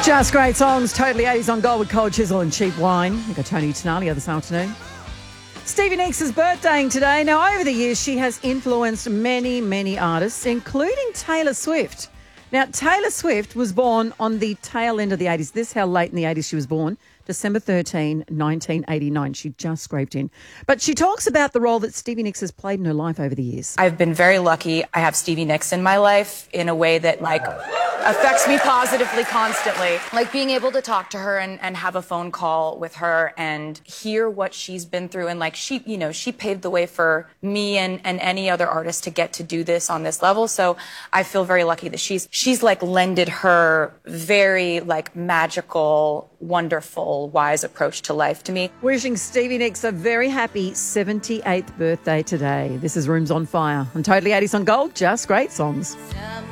Just great songs, totally 80s on Gold with Cold Chisel and Cheap Wine. We've got Tony Tenalia this afternoon. Stevie Nicks' birthday today. Now, over the years, she has influenced many, many artists, including Taylor Swift. Now, Taylor Swift was born on the tail end of the 80s. This is how late in the 80s she was born. December 13, 1989. She just scraped in. But she talks about the role that Stevie Nicks has played in her life over the years. I've been very lucky. I have Stevie Nicks in my life in a way that, affects me positively constantly. Like being able to talk to her and have a phone call with her and hear what she's been through. And she paved the way for me and any other artist to get to do this on this level. So I feel very lucky that she's lended her very magical, wonderful, wise approach to life to me. Wishing Stevie Nicks a very happy 78th birthday today. This is Rooms on Fire on Totally 80s on Gold. Just great songs.